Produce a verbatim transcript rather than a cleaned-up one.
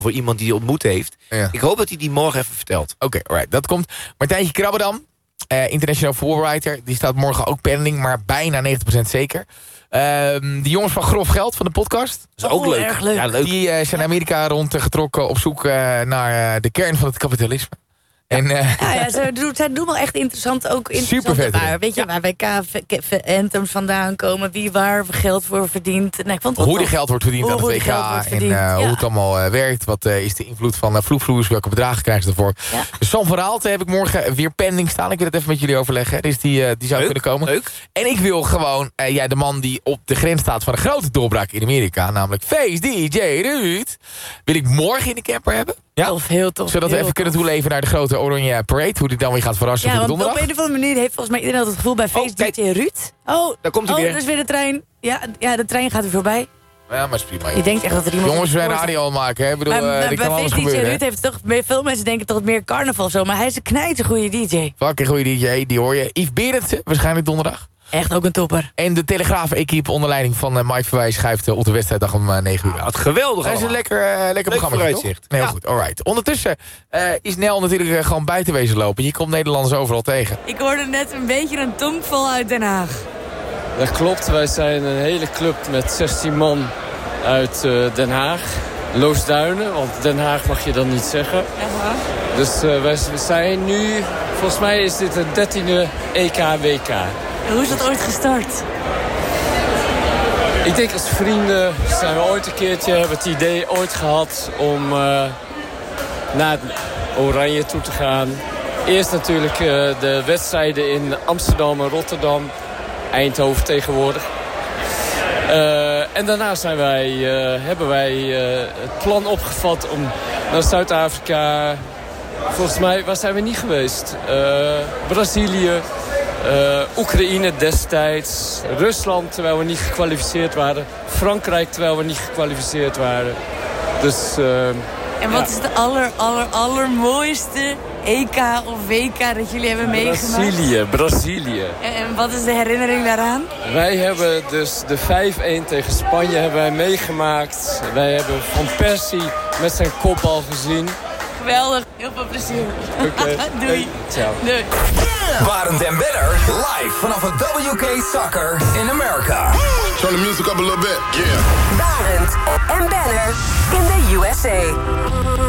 voor iemand die hij ontmoet heeft. Ja. Ik hoop dat hij die morgen even vertelt. Oké, okay, alright, dat komt. Martijntje Krabbedam, uh, international voorwriter. Die staat morgen ook pending, maar bijna negentig procent zeker. Uh, de jongens van Grof Geld van de podcast. Dat is ook oh, leuk. Erg leuk. Ja, leuk. Die uh, zijn Amerika rondgetrokken op zoek uh, naar uh, de kern van het kapitalisme. En, uh, ja, ja, zij doen, zij doen wel echt interessant, ook interessant super vet. Weet je, ja. waar W K Anthems vandaan komen, wie waar geld voor verdient. Nee, ik vond het hoe die geld wordt verdiend hoe, aan het W K en uh, ja. hoe het allemaal uh, werkt. Wat uh, is de invloed van uh, vloekvloers, welke bedragen krijgen ze ervoor. Ja. Dus Sam van Raalte heb ik morgen weer pending staan. Ik wil het even met jullie overleggen. Dus die, uh, die zou leuk, kunnen komen. Leuk. En ik wil gewoon, uh, ja, de man die op de grens staat van een grote doorbraak in Amerika, namelijk Face D J Ruud, wil ik morgen in de camper hebben. Ja? Tof, heel tof. Zodat we even tof. kunnen toeleven naar de grote Oranje Parade. Hoe die dan weer gaat verrassen ja, voor de want donderdag. op een of andere manier heeft volgens mij iedereen altijd het gevoel bij Face D J Ruud. Oh, daar komt hij oh, weer. dat is weer de trein. Ja, ja, de trein gaat weer voorbij. Ja, maar is prima. Je denkt echt dat er iemand... Jongens, we zijn radio al maken, hè? Ik bedoel, maar, uh, bij kan alles gebeuren. D J Ruud heeft toch... Veel mensen denken toch meer carnaval of zo. Maar hij is een knijter goede D J. Fucking goede D J, die hoor je. Yves Berendsen, waarschijnlijk donderdag. Echt ook een topper. En de Telegraaf-equipe onder leiding van uh, Mike Verwij schuift uh, op de wedstrijddag om uh, negen uur. Ja, het geweldig. Dat is een lekker, uh, lekker Leuk programma. vooruitzicht. Heel ja. goed, alright. Ondertussen uh, is Nel natuurlijk uh, gewoon buiten wezen lopen. Je komt Nederlanders overal tegen. Ik hoorde net een beetje een tongval uit Den Haag. Dat klopt, wij zijn een hele club met zestien man uit uh, Den Haag. Loosduinen, want Den Haag mag je dan niet zeggen. Ja. Dus uh, wij zijn nu, volgens mij is dit het dertiende E K W K. En hoe is dat ooit gestart? Ik denk als vrienden zijn we ooit een keertje, hebben het idee ooit gehad om uh, naar Oranje toe te gaan. Eerst natuurlijk uh, de wedstrijden in Amsterdam en Rotterdam, Eindhoven tegenwoordig. Uh, en daarna zijn wij, uh, hebben wij uh, het plan opgevat om naar Zuid-Afrika. Volgens mij, waar zijn we niet geweest? Uh, Brazilië, uh, Oekraïne destijds, Rusland terwijl we niet gekwalificeerd waren, Frankrijk terwijl we niet gekwalificeerd waren. Dus, uh, en wat ja. is de aller, aller, allermooiste E K of W K dat jullie hebben meegemaakt? Brazilië, Brazilië. En, en wat is de herinnering daaraan? Wij hebben dus de vijf-een tegen Spanje hebben wij meegemaakt. Wij hebben Van Persie met zijn kopbal gezien. Geweldig, heel veel plezier. Okay. Doei. Hey, ciao. Doei. Barend en Benner live vanaf het W K Soccer in America. Turn the music up a little bit, yeah. Barend en Benner in de U S A.